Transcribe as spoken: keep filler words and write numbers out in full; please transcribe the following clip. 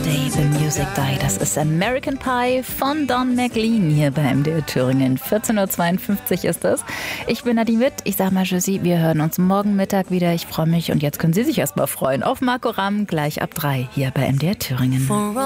Day the Music Die. Das ist American Pie von Don McLean hier bei M D R Thüringen. vierzehn Uhr zweiundfünfzig ist es. Ich bin Nadine Witt. Ich sag mal Tschüssi. Wir hören uns morgen Mittag wieder. Ich freue mich und jetzt können Sie sich erst mal freuen auf Marco Ramm gleich ab drei hier bei M D R Thüringen.